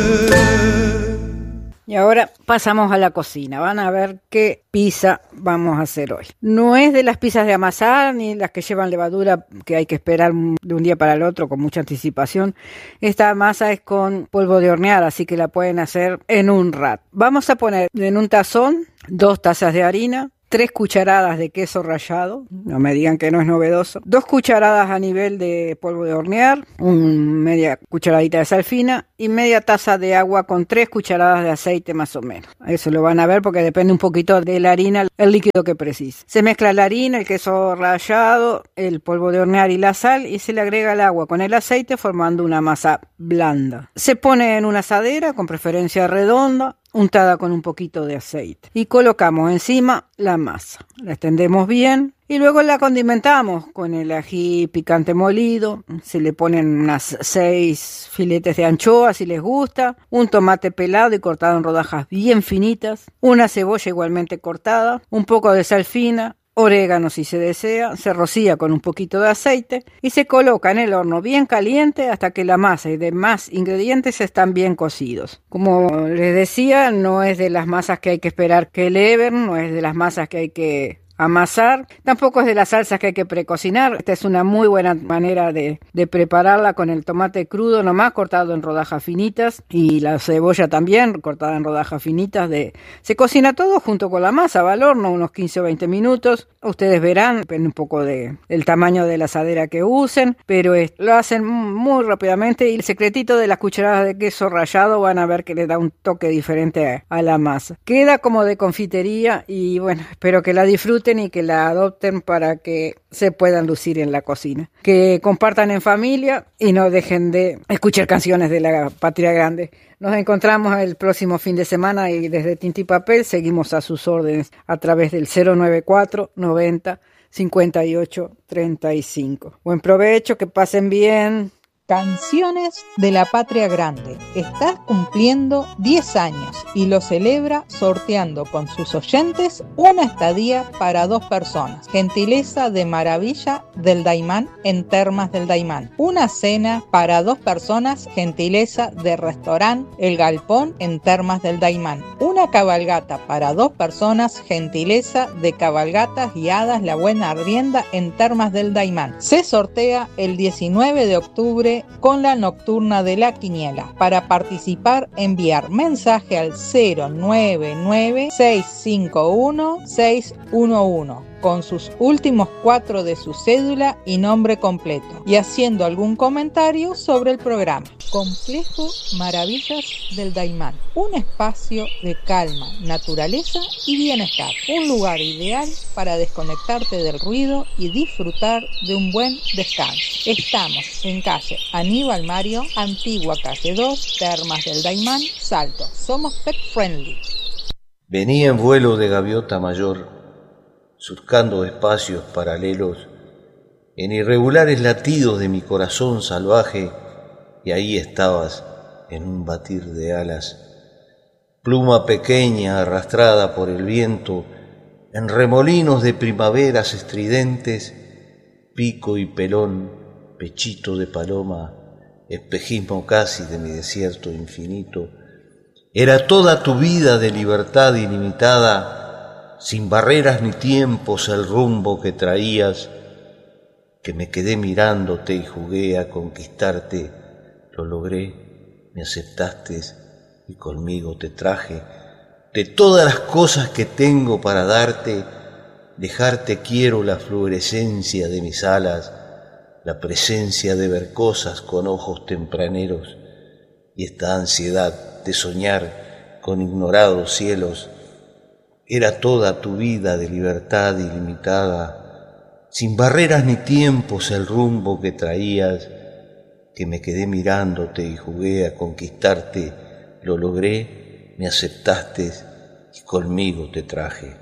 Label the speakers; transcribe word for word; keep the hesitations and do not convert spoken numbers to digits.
Speaker 1: Y ahora pasamos a la cocina. Van a ver qué pizza vamos a hacer hoy. No es de las pizzas de amasar ni las que llevan levadura que hay que esperar de un día para el otro con mucha anticipación. Esta masa es con polvo de hornear, así que la pueden hacer en un rato. Vamos a poner en un tazón dos tazas de harina, tres cucharadas de queso rallado, no me digan que no es novedoso, dos cucharadas a nivel de polvo de hornear, un, media cucharadita de sal fina y media taza de agua con tres cucharadas de aceite más o menos. Eso lo van a ver porque depende un poquito de la harina, el líquido que precise. Se mezcla la harina, el queso rallado, el polvo de hornear y la sal y se le agrega el agua con el aceite formando una masa blanda. Se pone en una asadera con preferencia redonda, untada con un poquito de aceite y colocamos encima la masa, la extendemos bien y luego la condimentamos con el ají picante molido, se le ponen unas seis filetes de anchoa si les gusta, un tomate pelado y cortado en rodajas bien finitas, una cebolla igualmente cortada, un poco de sal fina, orégano si se desea, se rocía con un poquito de aceite y se coloca en el horno bien caliente hasta que la masa y demás ingredientes están bien cocidos. Como les decía, no es de las masas que hay que esperar que eleven, no es de las masas que hay que amasar, tampoco es de las salsas que hay que precocinar. Esta es una muy buena manera de, de prepararla con el tomate crudo nomás cortado en rodajas finitas y la cebolla también cortada en rodajas finitas. De, se cocina todo junto con la masa, va al horno unos quince o veinte minutos. Ustedes verán, depende un poco de, del tamaño de la asadera que usen, pero es, lo hacen muy rápidamente y el secretito de las cucharadas de queso rallado van a ver que le da un toque diferente a, a la masa. Queda como de confitería y bueno, espero que la disfruten y que la adopten para que se puedan lucir en la cocina. Que compartan en familia y no dejen de escuchar canciones de la Patria Grande. Nos encontramos el próximo fin de semana y desde Tinta y Papel seguimos a sus órdenes a través del cero noventa y cuatro noventa cincuenta y ocho treinta y cinco. Buen provecho, que pasen bien.
Speaker 2: Canciones de la Patria Grande está cumpliendo diez años y lo celebra sorteando con sus oyentes una estadía para dos personas, gentileza de Maravilla del Daymán en Termas del Daymán, una cena para dos personas, gentileza de Restaurant El Galpón en Termas del Daymán, una cabalgata para dos personas, gentileza de Cabalgatas Guiadas La Buena Arrienda en Termas del Daymán. Se sortea el diecinueve de octubre con la nocturna de la quiniela. Para participar, enviar mensaje al cero nueve nueve seis cinco uno seis uno uno con sus últimos cuatro de su cédula y nombre completo y haciendo algún comentario sobre el programa. Complejo Maravillas del Daymán, un espacio de calma, naturaleza y bienestar, un lugar ideal para desconectarte del ruido y disfrutar de un buen descanso. Estamos en calle Aníbal Mario, antigua calle dos, Termas del Daymán, Salto. Somos pet friendly.
Speaker 3: Venía en vuelo de gaviota mayor, surcando espacios paralelos, en irregulares latidos de mi corazón salvaje, y ahí estabas en un batir de alas, pluma pequeña arrastrada por el viento, en remolinos de primaveras estridentes, pico y pelón, pechito de paloma, espejismo casi de mi desierto infinito. Era toda tu vida de libertad ilimitada, sin barreras ni tiempos el rumbo que traías, que me quedé mirándote y jugué a conquistarte. Lo logré, me aceptaste y conmigo te traje. De todas las cosas que tengo para darte, dejarte quiero la fluorescencia de mis alas, la presencia de ver cosas con ojos tempraneros y esta ansiedad de soñar con ignorados cielos. Era toda tu vida de libertad ilimitada, sin barreras ni tiempos el rumbo que traías, que me quedé mirándote y jugué a conquistarte. Lo logré, me aceptaste y conmigo te traje.